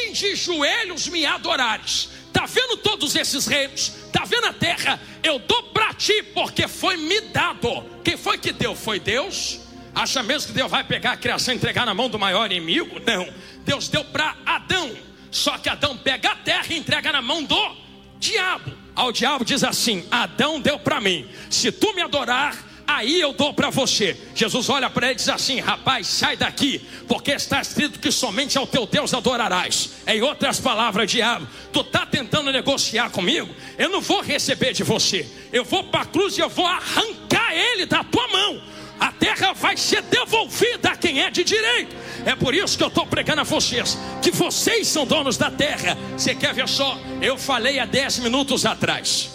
nem de joelhos me adorares. Está vendo todos esses reinos? Está vendo a terra? Eu dou para ti porque foi me dado. Quem foi que deu? Foi Deus? Acha mesmo que Deus vai pegar a criação e entregar na mão do maior inimigo? Não. Deus deu para Adão. Só que Adão pega a terra e entrega na mão do diabo. Ao diabo diz assim: Adão deu para mim. Se tu me adorar, aí eu dou para você. Jesus olha para ele e diz assim: rapaz, sai daqui, porque está escrito que somente ao teu Deus adorarás. Em outras palavras, diabo, tu está tentando negociar comigo? Eu não vou receber de você. Eu vou para a cruz e eu vou arrancar ele da tua mão. A terra vai ser devolvida a quem é de direito. É por isso que eu estou pregando a vocês, que vocês são donos da terra. Você quer ver só? Eu falei há 10 minutos atrás,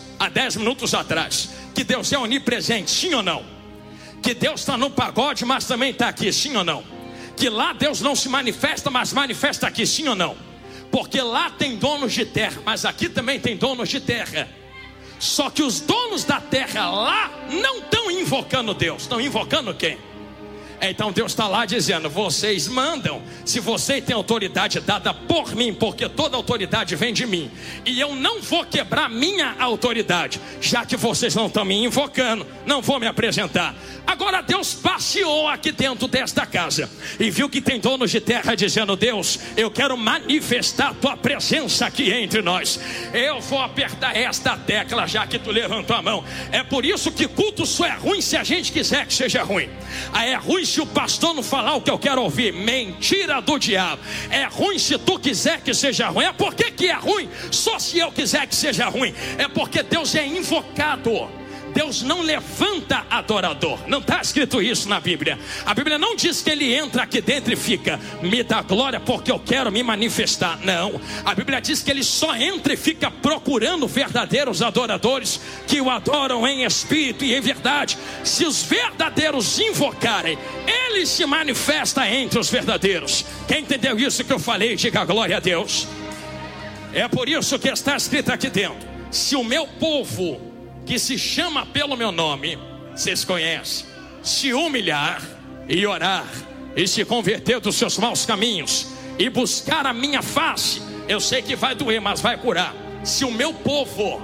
que Deus é onipresente, sim ou não? Que Deus está no pagode, mas também está aqui, sim ou não? Que lá Deus não se manifesta, mas manifesta aqui, sim ou não? Porque lá tem donos de terra, mas aqui também tem donos de terra. Só que os donos da terra lá não estão invocando Deus. Estão invocando quem? Então Deus está lá dizendo: vocês mandam, se vocês têm autoridade dada por mim, porque toda autoridade vem de mim, e eu não vou quebrar minha autoridade, já que vocês não estão me invocando, não vou me apresentar. Agora Deus passeou aqui dentro desta casa e viu que tem donos de terra dizendo: Deus, eu quero manifestar a tua presença aqui entre nós. Eu vou apertar esta tecla já que tu levantou a mão. É por isso que culto só é ruim se a gente quiser que seja ruim. Aí é ruim se o pastor não falar o que eu quero ouvir. Mentira do diabo. É ruim se tu quiser que seja ruim. É porque que é ruim? Só se eu quiser que seja ruim. É porque Deus é invocado. Deus não levanta adorador. Não está escrito isso na Bíblia. A Bíblia não diz que ele entra aqui dentro e fica: me dá glória porque eu quero me manifestar. Não. A Bíblia diz que ele só entra e fica procurando verdadeiros adoradores que o adoram em espírito e em verdade. Se os verdadeiros invocarem, ele se manifesta entre os verdadeiros. Quem entendeu isso que eu falei, diga glória a Deus. É por isso que está escrito aqui dentro: se o meu povo, que se chama pelo meu nome, vocês conhecem, se humilhar e orar e se converter dos seus maus caminhos e buscar a minha face, eu sei que vai doer, mas vai curar. Se o meu povo,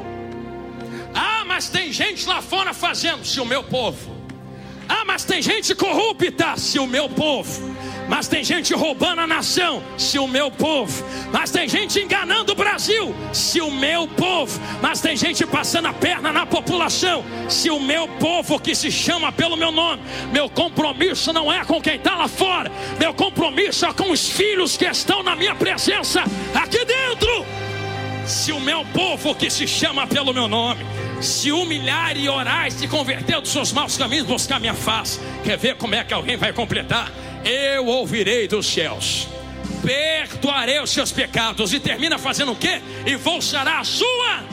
mas tem gente lá fora fazendo. Se o meu povo, mas tem gente corrupta. Se o meu povo, mas tem gente roubando a nação. Se o meu povo, mas tem gente enganando o Brasil. Se o meu povo, mas tem gente passando a perna na população. Se o meu povo, que se chama pelo meu nome, meu compromisso não é com quem está lá fora, meu compromisso é com os filhos que estão na minha presença aqui dentro. Se o meu povo, que se chama pelo meu nome, se humilhar e orar e se converter dos seus maus caminhos, buscar minha face. Quer ver como é que alguém vai completar? Eu ouvirei dos céus, perdoarei os seus pecados. E termina fazendo o quê? E vou sarar a sua.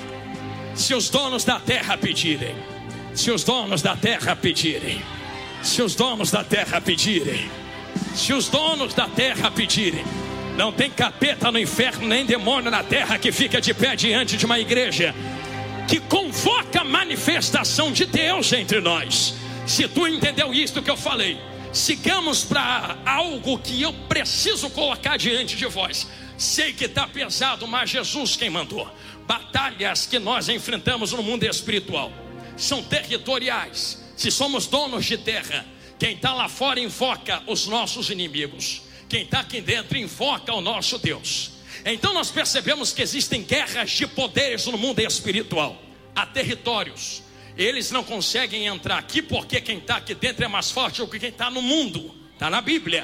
Se os donos da terra pedirem, se os donos da terra pedirem, se os donos da terra pedirem, se os donos da terra pedirem. Não tem capeta no inferno, nem demônio na terra que fica de pé diante de uma igreja que convoca a manifestação de Deus entre nós. Se tu entendeu isso que eu falei, sigamos para algo que eu preciso colocar diante de vós. Sei que está pesado, mas Jesus quem mandou. Batalhas que nós enfrentamos no mundo espiritual são territoriais. Se somos donos de terra, quem está lá fora invoca os nossos inimigos. Quem está aqui dentro invoca o nosso Deus. Então nós percebemos que existem guerras de poderes no mundo espiritual. Há territórios. Eles não conseguem entrar aqui porque quem está aqui dentro é mais forte do que quem está no mundo. Está na Bíblia.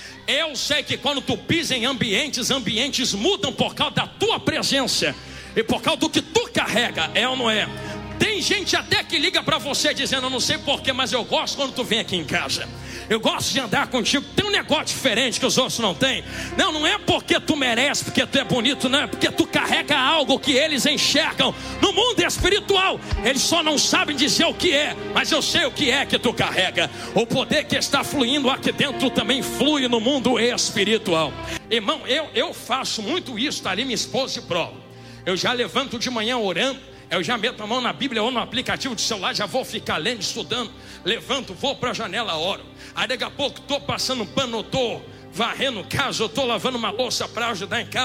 Eu sei que quando tu pisa em ambientes, ambientes mudam por causa da tua presença e por causa do que tu carrega, é ou não é? Tem gente até que liga para você dizendo: eu não sei porquê, mas eu gosto quando tu vem aqui em casa. Eu gosto de andar contigo. Tem um negócio diferente que os outros não têm. Não é porque tu merece, porque tu é bonito, não. É porque tu carrega algo que eles enxergam no mundo espiritual. Eles só não sabem dizer o que é, mas eu sei o que é que tu carrega. O poder que está fluindo aqui dentro também flui no mundo espiritual. Irmão, eu faço muito isso. Está ali minha esposa de prova. Eu já levanto de manhã orando. Eu já meto a mão na Bíblia ou no aplicativo de celular, já vou ficar lendo, estudando. Levanto, vou para a janela, oro. Aí daqui a pouco estou passando pano, estou varrendo casa, eu estou lavando uma louça para ajudar em casa.